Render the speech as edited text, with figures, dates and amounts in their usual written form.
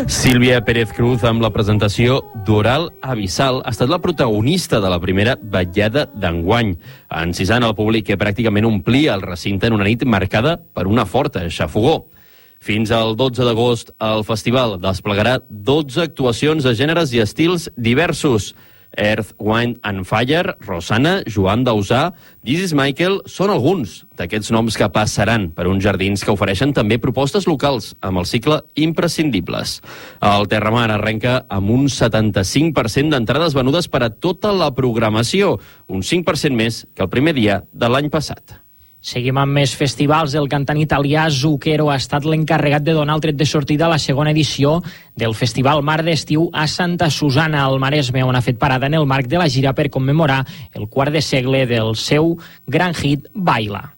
Sílvia Pérez Cruz, amb la presentació d'Oral Abissal, ha estat la protagonista de la primera vetllada d'enguany, encisant al públic que pràcticament omplia el recinte en una nit marcada per una forta xafogor. Fins al 12 d'agost, el festival desplegarà 12 actuacions de gèneres i estils diversos. Earth, Wind and Fire, Rosana, Joan Dausà, This is Michael són alguns d'aquests noms que passaran per uns jardins que ofereixen també propostes locals amb el cicle Imprescindibles. El Terramar arrenca amb un 75% d'entrades venudes per a tota la programació, un 5% més que el primer dia de l'any passat. Seguim amb més festivals. El cantant italià Zucchero ha estat l'encarregat de donar el tret de sortida a la segona edició del Festival Mar d'Estiu a Santa Susana, al Maresme, on ha fet parada en el marc de la gira per commemorar el quart de segle del seu gran hit Baila.